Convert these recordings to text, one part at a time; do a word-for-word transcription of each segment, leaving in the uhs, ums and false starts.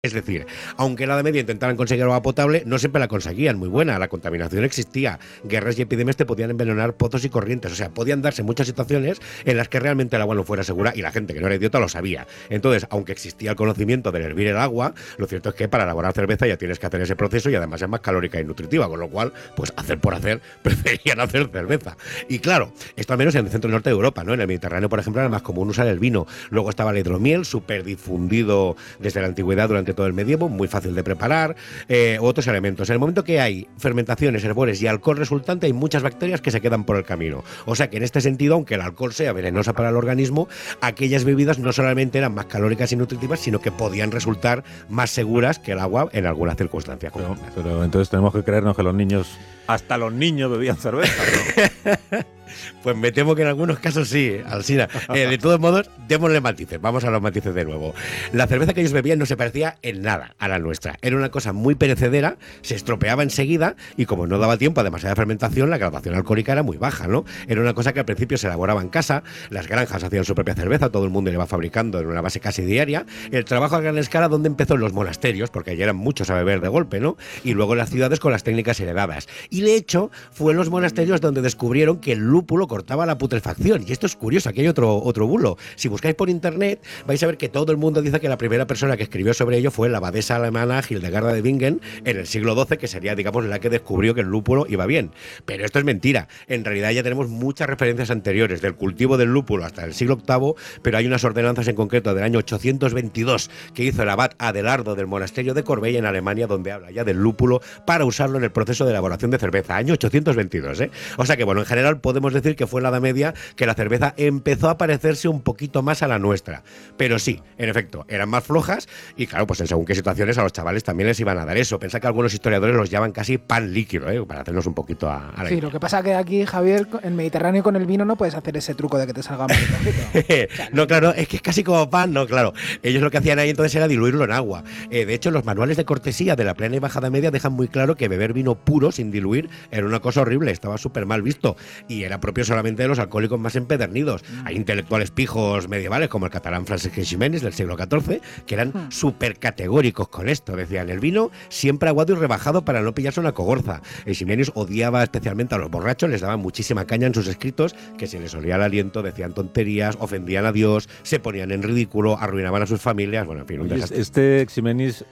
Es decir, aunque en la Edad Media intentaran conseguir agua potable, no siempre la conseguían muy buena. La contaminación existía. Guerras y epidemias te podían envenenar pozos y corrientes. O sea, podían darse muchas situaciones en las que realmente el agua no fuera segura y la gente que no era idiota lo sabía. Entonces, aunque existía el conocimiento de hervir el agua, lo cierto es que para elaborar cerveza ya tienes que hacer ese proceso y además es más calórica y nutritiva, con lo cual, pues hacer por hacer, preferían hacer cerveza. Y claro, esto al menos en el centro y norte de Europa, ¿no? En el Mediterráneo, por ejemplo, era más común usar el vino. Luego estaba el hidromiel, súper difundido desde la antigüedad durante todo el medievo, muy fácil de preparar, eh, otros elementos. En el momento que hay fermentaciones, hervores y alcohol resultante, hay muchas bacterias que se quedan por el camino. O sea que en este sentido, aunque el alcohol sea venenosa para el organismo, aquellas bebidas no solamente eran más calóricas y nutritivas, sino que podían resultar más seguras que el agua en algunas circunstancias. Pero, pero entonces tenemos que creernos que los niños, hasta los niños bebían cerveza, ¿no? Pues me temo que en algunos casos sí, Alsina. Eh, de todos modos, démosle matices. Vamos a los matices de nuevo. La cerveza que ellos bebían no se parecía en nada a la nuestra. Era una cosa muy perecedera, se estropeaba enseguida y como no daba tiempo a demasiada fermentación, la graduación alcohólica era muy baja, ¿no? Era una cosa que al principio se elaboraba en casa, las granjas hacían su propia cerveza, todo el mundo le iba fabricando en una base casi diaria. El trabajo a gran escala, donde empezó en los monasterios, porque allí eran muchos a beber de golpe, ¿no? Y luego en las ciudades con las técnicas heredadas. Y de hecho, fue en los monasterios donde descubrieron que el lúpulo cortaba la putrefacción. Y esto es curioso, aquí hay otro, otro bulo. Si buscáis por internet, vais a ver que todo el mundo dice que la primera persona que escribió sobre ello fue la abadesa alemana Hildegarda de Bingen en el siglo doce, que sería, digamos, la que descubrió que el lúpulo iba bien. Pero esto es mentira. En realidad ya tenemos muchas referencias anteriores del cultivo del lúpulo hasta el siglo octavo, pero hay unas ordenanzas en concreto del año ochocientos veintidós que hizo el abad Adelardo del monasterio de Corbeil en Alemania, donde habla ya del lúpulo para usarlo en el proceso de elaboración de cerveza. Año ochocientos veintidós, ¿eh? O sea que, bueno, en general podemos decir que fue en la Edad Media que la cerveza empezó a parecerse un poquito más a la nuestra. Pero sí, en efecto, eran más flojas y claro, pues en según qué situaciones a los chavales también les iban a dar eso. Pensá que algunos historiadores los llaman casi pan líquido, ¿eh? Para hacernos un poquito a, a la Sí, idea. lo que pasa que aquí, Javier, en Mediterráneo con el vino no puedes hacer ese truco de que te salga muy poquito. No, claro, es que es casi como pan, no, claro. Ellos lo que hacían ahí entonces era diluirlo en agua. Eh, de hecho, los manuales de cortesía de la plena y bajada media dejan muy claro que beber vino puro sin diluir era una cosa horrible, estaba súper mal visto y era propio solamente de los alcohólicos más empedernidos. Mm. Hay intelectuales pijos medievales como el catalán Francesc Eiximenis del siglo catorce que eran mm. súper categóricos con esto. Decían, el vino siempre aguado y rebajado para no pillarse una cogorza. Eiximenis odiaba especialmente a los borrachos, les daban muchísima caña en sus escritos, que se les olía el aliento, decían tonterías, ofendían a Dios, se ponían en ridículo, arruinaban a sus familias, bueno, en fin, un desastre. Este Eiximenis,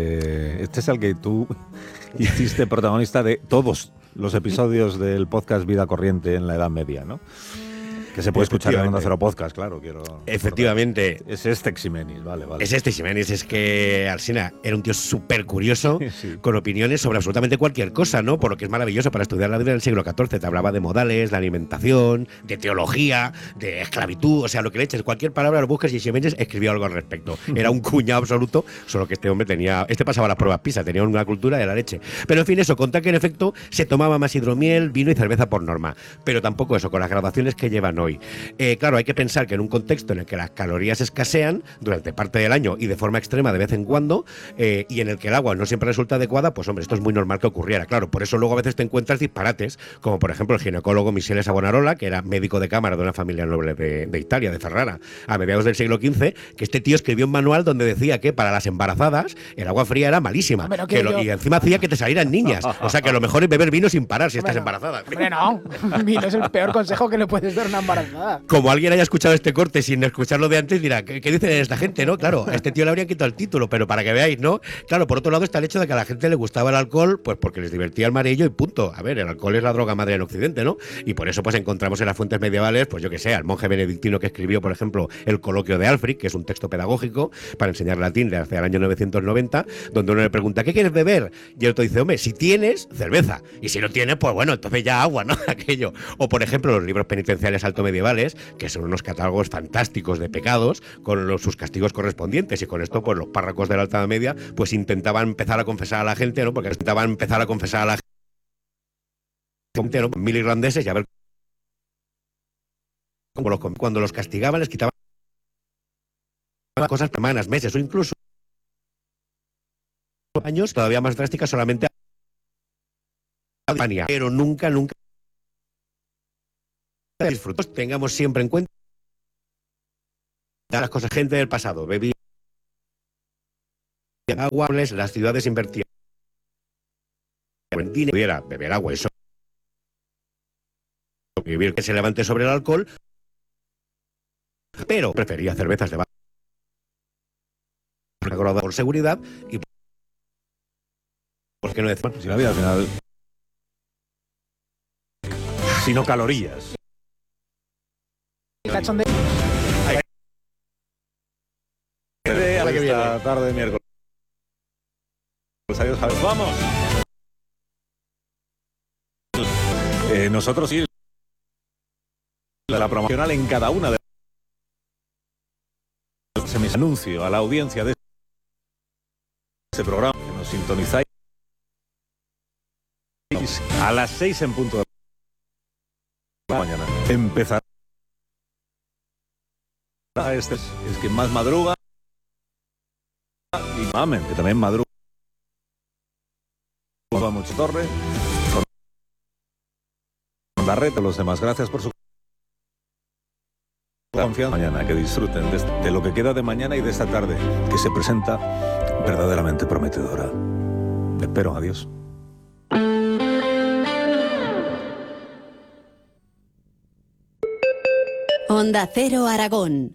eh, este es el que tú hiciste protagonista de todos los episodios del podcast Vida Corriente en la Edad Media, ¿no? Que se puede escuchar en Onda Cero Podcast, claro. Quiero Efectivamente. Es este Eiximenis, vale, vale. Es este Eiximenis, es que Alsina era un tío súper curioso, sí. Con opiniones sobre absolutamente cualquier cosa, ¿no? Por lo que es maravilloso para estudiar la vida del siglo catorce. Te hablaba de modales, de alimentación, de teología, de esclavitud, o sea, lo que le eches, cualquier palabra lo busques y Eiximenis escribió algo al respecto. Era un cuñado absoluto, solo que este hombre tenía, este pasaba las pruebas PISA, tenía una cultura de la leche. Pero en fin, eso, contar que en efecto se tomaba más hidromiel, vino y cerveza por norma. Pero tampoco eso, con las graduaciones que llevan hoy. Eh, claro, hay que pensar que en un contexto en el que las calorías escasean durante parte del año y de forma extrema de vez en cuando, eh, y en el que el agua no siempre resulta adecuada, pues hombre, esto es muy normal que ocurriera. Claro, por eso luego a veces te encuentras disparates, como por ejemplo el ginecólogo Michele Savonarola, que era médico de cámara de una familia noble de, de Italia, de Ferrara, a mediados del siglo quince, que este tío escribió un manual donde decía que para las embarazadas el agua fría era malísima, no, que lo, y encima hacía que te salieran niñas. O sea que lo mejor es beber vino sin parar si estás no, embarazada. Hombre, no, vino es el peor consejo que le puedes dar a una embarazada. Como alguien haya escuchado este corte sin escucharlo de antes, dirá, ¿qué, qué dice esta gente, no? Claro, a este tío le habrían quitado el título, pero para que veáis, ¿no? Claro, por otro lado está el hecho de que a la gente le gustaba el alcohol, pues porque les divertía el mareillo y punto. A ver, el alcohol es la droga madre en Occidente, ¿no? Y por eso pues encontramos en las fuentes medievales, pues yo que sé, al monje benedictino que escribió, por ejemplo, el Coloquio de Alfric, que es un texto pedagógico para enseñar latín de hacia el año novecientos noventa, donde uno le pregunta, ¿qué quieres beber? Y el otro dice, hombre, si tienes, cerveza. Y si no tienes, pues bueno, entonces ya agua, ¿no? Aquello. O por ejemplo, los libros penitenciales alto medievales, que son unos catálogos fantásticos de pecados con los, sus castigos correspondientes, y con esto pues los párrocos de la Alta Media pues intentaban empezar a confesar a la gente, ¿no? Porque intentaban empezar a confesar a la gente, ¿no? Mil irlandeses y a ver cómo los, cuando los castigaban les quitaban cosas semanas, meses o incluso años todavía más drásticas solamente a España, pero nunca, nunca disfrutos, tengamos siempre en cuenta las cosas, gente del pasado, bebía agua, las ciudades invertían en dinero, pudiera beber agua y vivir que se levante sobre el alcohol, pero prefería cervezas de bar por seguridad y porque no decir, si la vida al final, sino calorías. Esta tarde de miércoles. Adiós, Javier. Vamos. Eh, nosotros sí, la promocional en cada una de las se me anuncio a la audiencia de este programa que nos sintonizáis a las seis en punto de la mañana. Empezar. Este es, es que más madruga y mamen, que también madruga mucho Torre con la red de los demás. Gracias por su confianza. Mañana, que disfruten de, de lo que queda de mañana y de esta tarde, que se presenta verdaderamente prometedora. Espero, adiós. Onda Cero Aragón.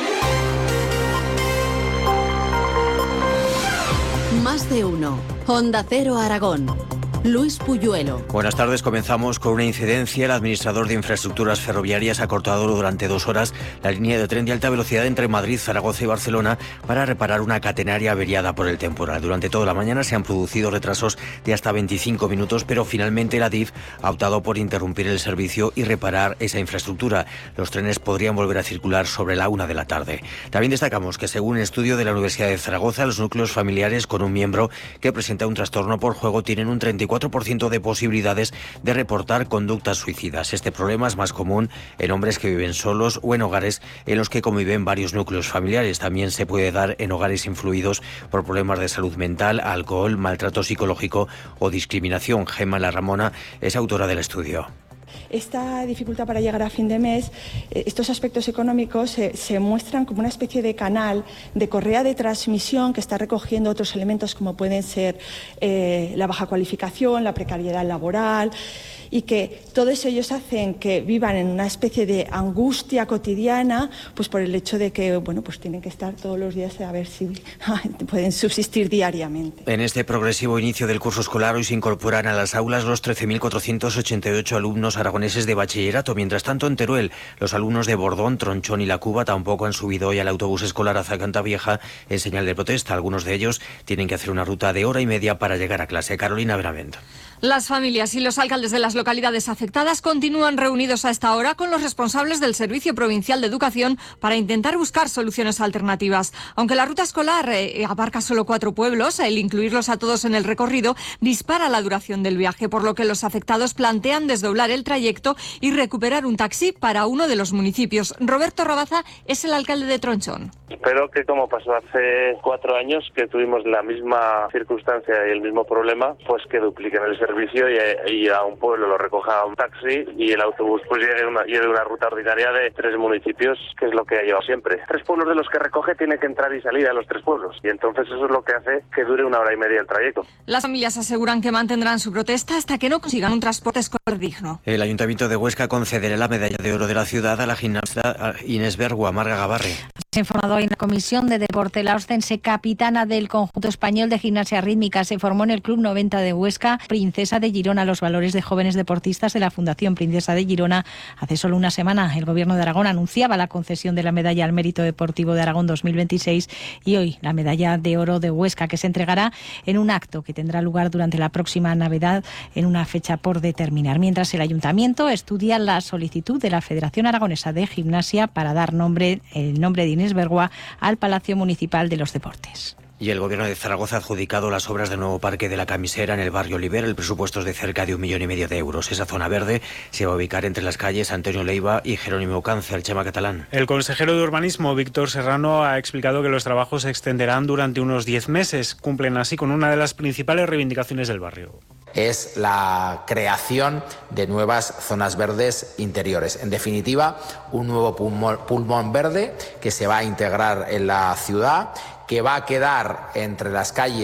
Más de uno. Onda Cero Aragón. Luis Puyuelo. Buenas tardes, comenzamos con una incidencia. El administrador de infraestructuras ferroviarias ha cortado durante dos horas la línea de tren de alta velocidad entre Madrid, Zaragoza y Barcelona para reparar una catenaria averiada por el temporal. Durante toda la mañana se han producido retrasos de hasta veinticinco minutos, pero finalmente la D I F ha optado por interrumpir el servicio y reparar esa infraestructura. Los trenes podrían volver a circular sobre la una de la tarde. También destacamos que, según un estudio de la Universidad de Zaragoza, los núcleos familiares con un miembro que presenta un trastorno por juego tienen un treinta y cuatro por ciento de posibilidades de reportar conductas suicidas. Este problema es más común en hombres que viven solos o en hogares en los que conviven varios núcleos familiares. También se puede dar en hogares influidos por problemas de salud mental, alcohol, maltrato psicológico o discriminación. Gemma La Ramona es autora del estudio. Esta dificultad para llegar a fin de mes, estos aspectos económicos se, se muestran como una especie de canal, de correa de transmisión que está recogiendo otros elementos como pueden ser eh, la baja cualificación, la precariedad laboral, y que todos ellos hacen que vivan en una especie de angustia cotidiana, pues por el hecho de que, bueno, pues tienen que estar todos los días a ver si pueden subsistir diariamente. En este progresivo inicio del curso escolar hoy se incorporan a las aulas los trece mil cuatrocientos ochenta y ocho alumnos aragoneses de bachillerato. Mientras tanto, en Teruel, los alumnos de Bordón, Tronchón y La Cuba tampoco han subido hoy al autobús escolar hacia Cantavieja en señal de protesta. Algunos de ellos tienen que hacer una ruta de hora y media para llegar a clase. Carolina Benavent. Las familias y los alcaldes de las localidades afectadas continúan reunidos a esta hora con los responsables del Servicio Provincial de Educación para intentar buscar soluciones alternativas. Aunque la ruta escolar eh, abarca solo cuatro pueblos, el incluirlos a todos en el recorrido dispara la duración del viaje, por lo que los afectados plantean desdoblar el trayecto y recuperar un taxi para uno de los municipios. Roberto Rabaza es el alcalde de Tronchón. Espero que, como pasó hace cuatro años, que tuvimos la misma circunstancia y el mismo problema, pues que dupliquen el servicio y, y a un pueblo lo recoja un taxi y el autobús pues llegue una, llegue una ruta ordinaria de tres municipios, que es lo que ha llevado siempre. Tres pueblos de los que recoge tiene que entrar y salir a los tres pueblos, y entonces eso es lo que hace que dure una hora y media el trayecto. Las familias aseguran que mantendrán su protesta hasta que no consigan un transporte escolar digno. El Ayuntamiento de Huesca concederá la medalla de oro de la ciudad a la gimnasta Inés Bergua. Marga Gabarre. Se ha informado hoy en la Comisión de Deporte. La ostense, capitana del conjunto español de gimnasia rítmica, se formó en el Club noventa de Huesca, Princesa de Girona. Los valores de jóvenes deportistas de la Fundación Princesa de Girona. Hace solo una semana el Gobierno de Aragón anunciaba la concesión de la Medalla al Mérito Deportivo de Aragón dos mil veintiséis y hoy la Medalla de Oro de Huesca, que se entregará en un acto que tendrá lugar durante la próxima Navidad en una fecha por determinar. Mientras el Ayuntamiento estudia la solicitud de la Federación Aragonesa de Gimnasia para dar nombre, el nombre de Inés Bergua al Palacio Municipal de los Deportes. Y el Gobierno de Zaragoza ha adjudicado las obras del nuevo parque de la Camisera en el barrio Oliver. El presupuesto es de cerca de un millón y medio de euros. Esa zona verde se va a ubicar entre las calles Antonio Leiva y Jerónimo Cáncer. Chema Catalán. El consejero de Urbanismo, Víctor Serrano, ha explicado que los trabajos se extenderán durante unos diez meses. Cumplen así con una de las principales reivindicaciones del barrio. Es la creación de nuevas zonas verdes interiores. En definitiva, un nuevo pulmón, pulmón verde que se va a integrar en la ciudad, que va a quedar entre las calles